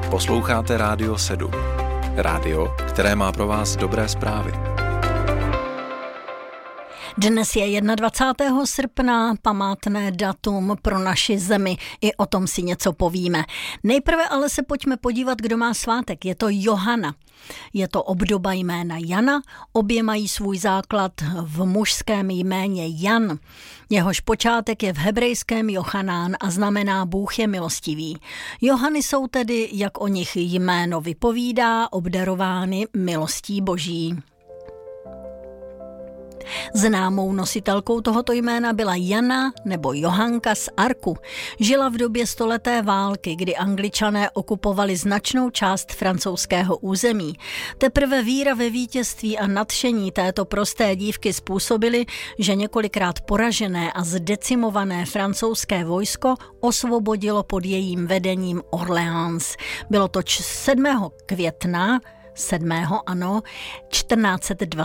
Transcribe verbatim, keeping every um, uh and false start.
Posloucháte Rádio sedm. Rádio, které má pro vás dobré zprávy. Dnes je dvacátého prvního srpna, památné datum pro naši zemi. I o tom si něco povíme. Nejprve ale se pojďme podívat, kdo má svátek. Je to Johana. Je to obdoba jména Jana. Obě mají svůj základ v mužském jméně Jan. Jehož počátek je v hebrejském Jochanán a znamená Bůh je milostivý. Johany jsou tedy, jak o nich jméno vypovídá, obdarovány milostí Boží. Známou nositelkou tohoto jména byla Jana nebo Johanka z Arku. Žila v době stoleté války, kdy Angličané okupovali značnou část francouzského území. Teprve víra ve vítězství a nadšení této prosté dívky způsobily, že několikrát poražené a zdecimované francouzské vojsko osvobodilo pod jejím vedením Orléans. Bylo to sedmého května sedmého ano, čtrnáct set dvacet